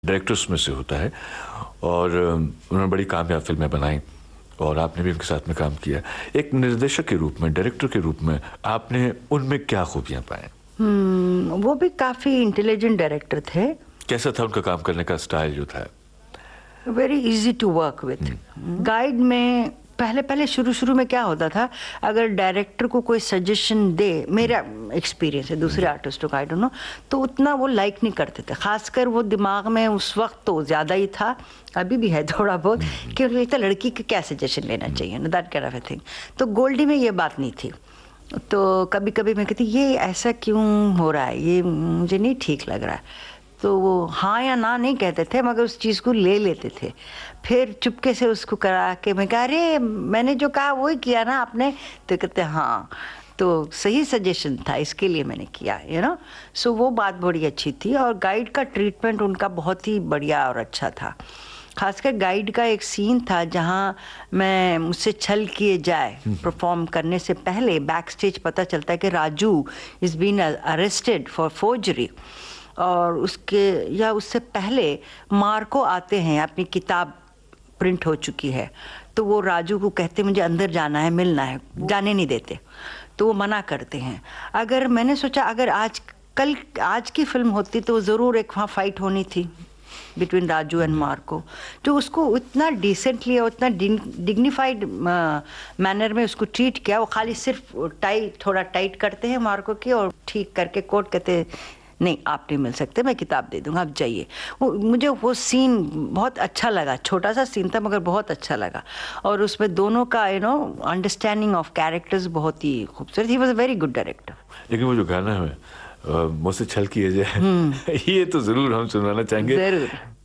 Directors में से होता है और उन्होंने बड़ी कामयाब फिल्में बनाई और आपने भी उनके साथ में काम किया। एक निर्देशक के रूप में, डायरेक्टर के रूप में आपने उनमें क्या खूबियां पाए? वो भी काफ़ी इंटेलिजेंट डायरेक्टर थे। कैसा था उनका काम करने का स्टाइल जो था? Very easy to work with. Guide में पहले पहले शुरू में क्या होता था, अगर डायरेक्टर को कोई सजेशन दे, मेरा एक्सपीरियंस है, दूसरे आर्टिस्टों का आई डोंट नो, तो उतना वो लाइक नहीं करते थे। खासकर वो दिमाग में उस वक्त तो ज़्यादा ही था, अभी भी है थोड़ा बहुत, कि उनको लगता लड़की का क्या सजेशन लेना चाहिए ना, that kind of a thing. तो गोल्डी में ये बात नहीं थी। तो कभी कभी मैं कहती ये ऐसा क्यों हो रहा है, ये मुझे नहीं ठीक लग रहा है, तो वो हाँ या ना नहीं कहते थे, मगर उस चीज़ को ले लेते थे। फिर चुपके से उसको करा के मैं कहा, अरे मैंने जो कहा वही किया ना आपने, तो कहते हाँ, तो सही सजेशन था, इसके लिए मैंने किया, यू नो। सो वो बात बड़ी अच्छी थी और गाइड का ट्रीटमेंट उनका बहुत ही बढ़िया और अच्छा था। खासकर गाइड का एक सीन था जहाँ मैं मुझसे छल किए जाए परफॉर्म करने से पहले बैक स्टेज पता चलता है कि Raju is been arrested for forgery, और उसके या उससे पहले मार्को आते हैं, अपनी किताब प्रिंट हो चुकी है, तो वो राजू को कहते मुझे अंदर जाना है, मिलना है, जाने नहीं देते, तो वो मना करते हैं। अगर मैंने सोचा अगर आज की फिल्म होती तो ज़रूर एक वहाँ फाइट होनी थी बिटवीन राजू एंड मार्को, जो उसको उतना डिसेंटली और उतना डिग्निफाइड मैनर में उसको ट्रीट किया। वो खाली सिर्फ थोड़ा टाइट करते हैं मार्को की और ठीक करके कोर्ट कहते नहीं आप नहीं मिल सकते, मैं किताब दे दूंगा, आप जाइए। मुझे वो सीन बहुत अच्छा लगा, छोटा सा सीन था मगर बहुत अच्छा लगा, और उसमें दोनों का अंडरस्टैंडिंग ऑफ कैरेक्टर्स बहुत ही खूबसूरत। He was a very good director. लेकिन वो जो गाना है मुझसे छल किए जाए ये तो जरूर हम सुनाना चाहेंगे। जरूर।